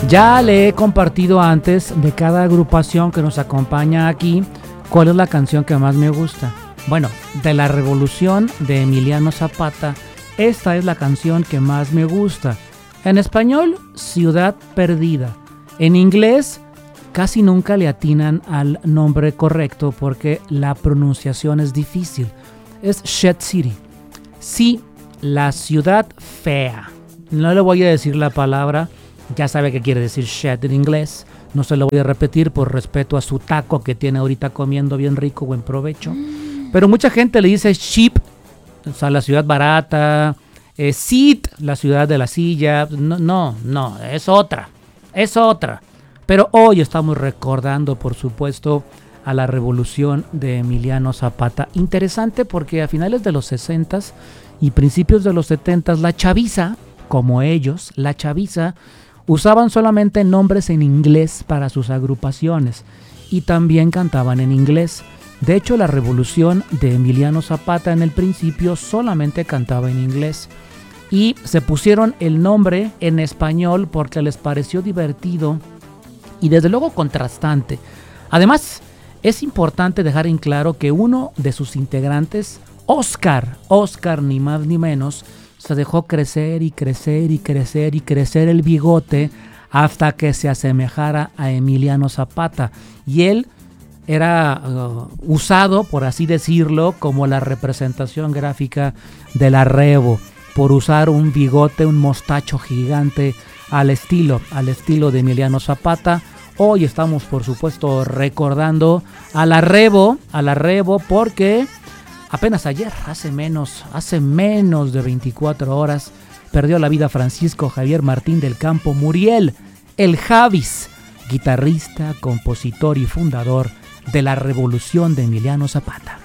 Ya le he compartido antes de cada agrupación que nos acompaña aquí cuál es la canción que más me gusta. Bueno, de la Revolución de Emiliano Zapata, esta es la canción que más me gusta. En español, Ciudad Perdida. En inglés, casi nunca le atinan al nombre correcto porque la pronunciación es difícil. Es Shed City. Sí, la ciudad fea. No le voy a decir la palabra, ya sabe que quiere decir shed en inglés. No se lo voy a repetir por respeto a su taco que tiene ahorita comiendo bien rico, buen provecho. Pero mucha gente le dice cheap, o sea, la ciudad barata, seat, la ciudad de la silla. No, es otra. Pero hoy estamos recordando, por supuesto, a la Revolución de Emiliano Zapata. Interesante porque a finales de los 60s y principios de los 70s, la chaviza, como ellos, la chaviza, usaban solamente nombres en inglés para sus agrupaciones y también cantaban en inglés. De hecho, la Revolución de Emiliano Zapata en el principio solamente cantaba en inglés y se pusieron el nombre en español porque les pareció divertido y desde luego contrastante. Además, es importante dejar en claro que uno de sus integrantes, Oscar ni más ni menos, se dejó crecer el bigote hasta que se asemejara a Emiliano Zapata. Y él era usado, por así decirlo, como la representación gráfica de la Revo, por usar un bigote, un mostacho gigante al estilo de Emiliano Zapata. Hoy estamos, por supuesto, recordando a la Revo porque apenas ayer, hace menos de 24 horas, perdió la vida Francisco Javier Martín del Campo Muriel, el Javis, guitarrista, compositor y fundador de la Revolución de Emiliano Zapata.